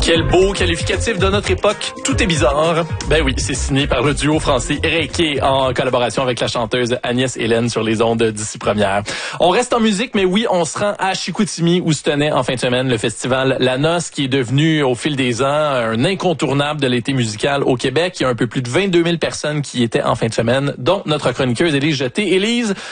Quel beau qualificatif de notre époque. Tout est bizarre. Ben oui, c'est signé par le duo français Reiki en collaboration avec la chanteuse Agnès Hélène sur les ondes d'Ici Première. On reste en musique, mais oui, on se rend à Chicoutimi où se tenait en fin de semaine le festival La Noce qui est devenu au fil des ans un incontournable de l'été musical au Québec. Il y a un peu plus de 22 000 personnes qui y étaient en fin de semaine, dont notre chroniqueuse Élise Jeté. Élise,